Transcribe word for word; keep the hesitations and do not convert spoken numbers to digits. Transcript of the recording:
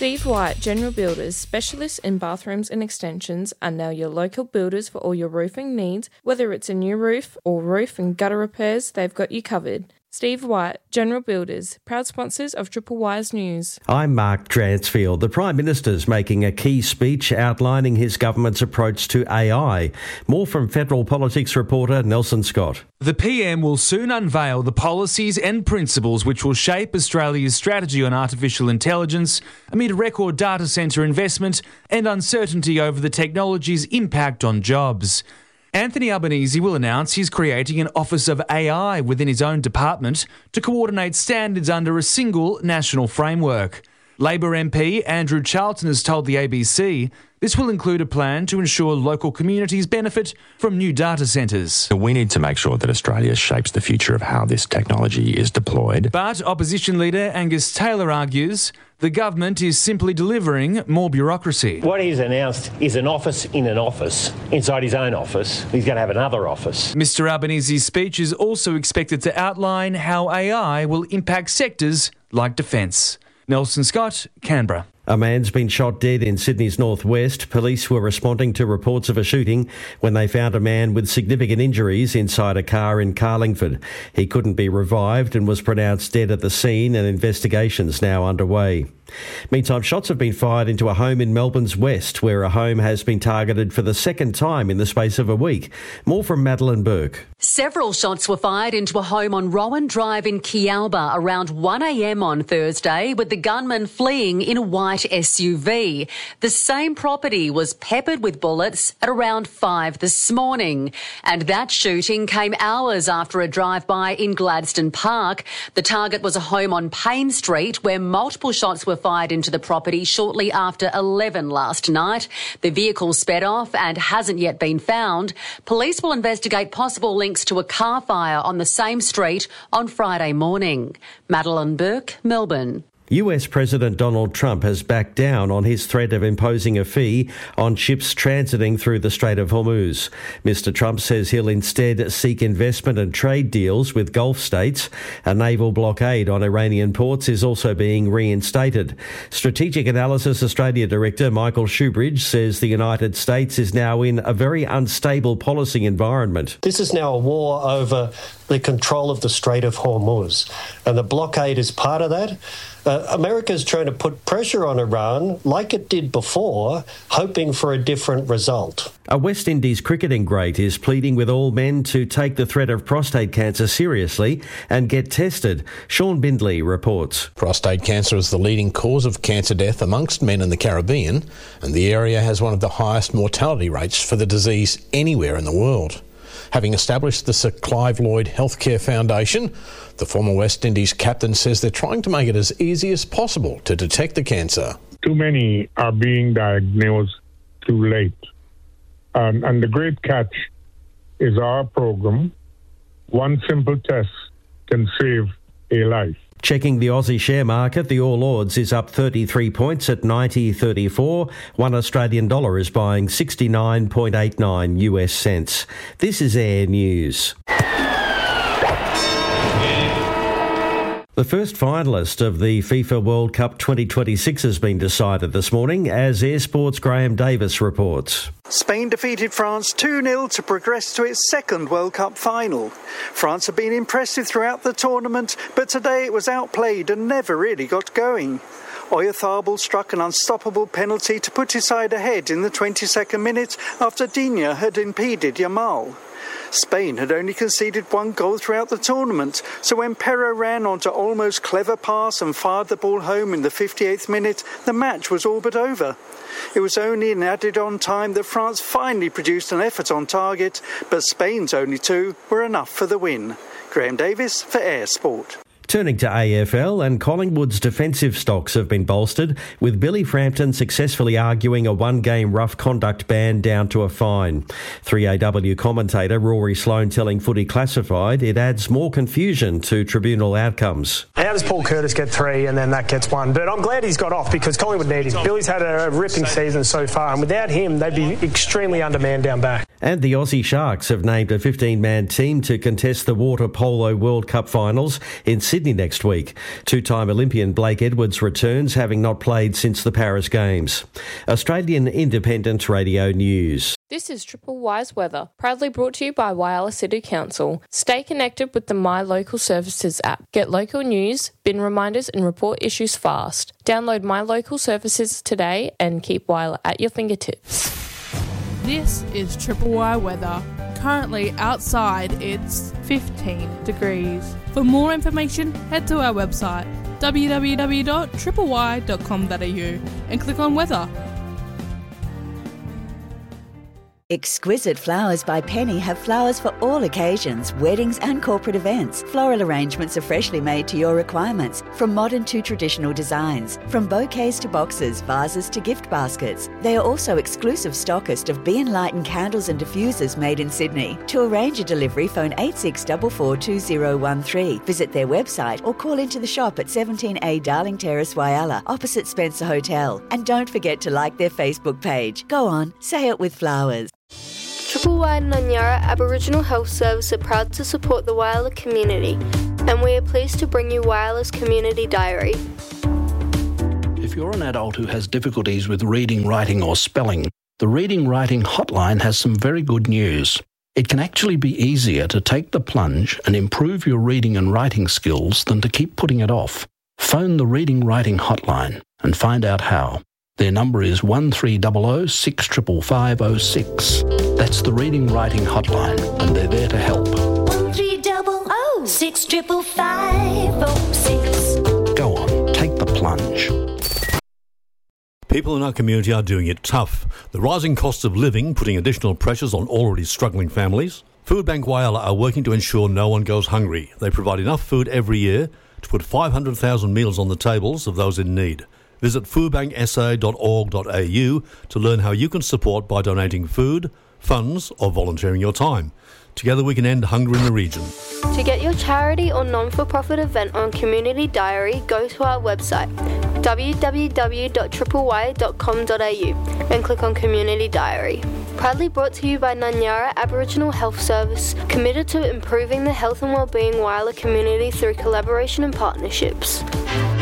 Steve White, General Builders, specialists in bathrooms and extensions, are now your local builders for all your roofing needs. Whether it's a new roof or roof and gutter repairs, they've got you covered. Steve White, General Builders, proud sponsors of Triple Wise News. I'm Mark Dransfield. The Prime Minister's making a key speech outlining his government's approach to A I. More from Federal Politics reporter Nelson Scott. The P M will soon unveil the policies and principles which will shape Australia's strategy on artificial intelligence amid record data centre investment and uncertainty over the technology's impact on jobs. Anthony Albanese will announce he's creating an Office of A I within his own department to coordinate standards under a single national framework. Labor M P Andrew Charlton has told the A B C this will include a plan to ensure local communities benefit from new data centres. We need to make sure that Australia shapes the future of how this technology is deployed. But opposition leader Angus Taylor argues the government is simply delivering more bureaucracy. What he's announced is an office in an office, inside his own office. He's going to have another office. Mr Albanese's speech is also expected to outline how A I will impact sectors like defence. Nelson Scott, Canberra. A man's been shot dead in Sydney's northwest. Police were responding to reports of a shooting when they found a man with significant injuries inside a car in Carlingford. He couldn't be revived and was pronounced dead at the scene, and investigations now underway. Meantime, shots have been fired into a home in Melbourne's west, where a home has been targeted for the second time in the space of a week. More from Madeline Burke. Several shots were fired into a home on Rowan Drive in Kialba around one a m on Thursday, with the gunman fleeing in a white S U V. The same property was peppered with bullets at around five this morning. And that shooting came hours after a drive-by in Gladstone Park. The target was a home on Payne Street, where multiple shots were fired into the property shortly after eleven last night. The vehicle sped off and hasn't yet been found. Police will investigate possible links to a car fire on the same street on Friday morning. Madeline Burke, Melbourne. U S President Donald Trump has backed down on his threat of imposing a fee on ships transiting through the Strait of Hormuz. Mister Trump says he'll instead seek investment and trade deals with Gulf states. A naval blockade on Iranian ports is also being reinstated. Strategic Analysis Australia Director Michael Shoebridge says the United States is now in a very unstable policy environment. This is now a war over the control of the Strait of Hormuz, and the blockade is part of that. Uh, America's trying to put pressure on Iran, like it did before, hoping for a different result. A West Indies cricketing great is pleading with all men to take the threat of prostate cancer seriously and get tested. Sean Bindley reports. Prostate cancer is the leading cause of cancer death amongst men in the Caribbean, and the area has one of the highest mortality rates for the disease anywhere in the world. Having established the Sir Clive Lloyd Healthcare Foundation, the former West Indies captain says they're trying to make it as easy as possible to detect the cancer. Too many are being diagnosed too late. Um, and the great catch is our program. One simple test can save a life. Checking the Aussie share market, the All Ords is up thirty-three points at ninety thirty-four. One Australian dollar is buying sixty-nine point eight nine U S cents. This is Air News. The first finalist of the FIFA World Cup twenty twenty-six has been decided this morning, as Air Sport's Graham Davis reports. Spain defeated France two nil to progress to its second World Cup final. France have been impressive throughout the tournament, but today it was outplayed and never really got going. Oyarzabal struck an unstoppable penalty to put his side ahead in the twenty-second minute after Digne had impeded Yamal. Spain had only conceded one goal throughout the tournament, so when Perro ran onto Olmo's clever pass and fired the ball home in the fifty-eighth minute, the match was all but over. It was only in added-on time that France finally produced an effort on target, but Spain's only two were enough for the win. Graham Davis for Air Sport. Turning to A F L, and Collingwood's defensive stocks have been bolstered, with Billy Frampton successfully arguing a one-game rough conduct ban down to a fine. three A W commentator Rory Sloane telling Footy Classified it adds more confusion to tribunal outcomes. How does Paul Curtis get three and then that gets one? But I'm glad he's got off because Collingwood need him. Billy's had a ripping season so far, and without him, they'd be extremely undermanned down back. And the Aussie Sharks have named a fifteen-man team to contest the Water Polo World Cup finals in Sydney next week. Two-time Olympian Blake Edwards returns, having not played since the Paris Games. Australian Independent Radio News. This is Triple Y's weather, proudly brought to you by Whyalla City Council. Stay connected with the My Local Services app. Get local news, bin reminders and report issues fast. Download My Local Services today and keep Whyalla at your fingertips. This is Triple Y weather. Currently outside it's fifteen degrees. For more information, head to our website w w w dot triple y dot com dot a u and click on weather. Exquisite Flowers by Penny have flowers for all occasions, weddings and corporate events. Floral arrangements are freshly made to your requirements, from modern to traditional designs. From bouquets to boxes, vases to gift baskets. They are also exclusive stockist of Be Enlightened candles and diffusers made in Sydney. To arrange a delivery, phone eight six four four two zero one three. Visit their website or call into the shop at seventeen A Darling Terrace, Whyalla, opposite Spencer Hotel. And don't forget to like their Facebook page. Go on, say it with flowers. Triple Y and Nanyara Aboriginal Health Service are proud to support the Whyalla community, and we are pleased to bring you Whyalla's Community Diary. If you're an adult who has difficulties with reading, writing or spelling, the Reading Writing Hotline has some very good news. It can actually be easier to take the plunge and improve your reading and writing skills than to keep putting it off. Phone the Reading Writing Hotline and find out how. Their number is one three zero zero six five five five zero six. That's the Reading Writing Hotline, and they're there to help. one three zero zero six five five five zero six. Go on, take the plunge. People in our community are doing it tough. The rising costs of living putting additional pressures on already struggling families. Food Bank Whyalla are working to ensure no one goes hungry. They provide enough food every year to put five hundred thousand meals on the tables of those in need. Visit food bank s a dot org dot a u to learn how you can support by donating food, funds or volunteering your time. Together we can end hunger in the region. To get your charity or non-for-profit event on Community Diary, go to our website w w w dot triple y dot com dot a u and click on Community Diary. Proudly brought to you by Nanyara Aboriginal Health Service, committed to improving the health and wellbeing Whyalla community through collaboration and partnerships.